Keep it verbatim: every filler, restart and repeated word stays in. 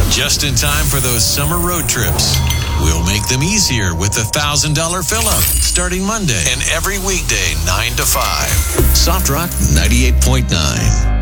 Just in time for those summer road trips. We'll make them easier with the one thousand dollars fill-up starting Monday and every weekday nine to five. Soft Rock ninety-eight point nine.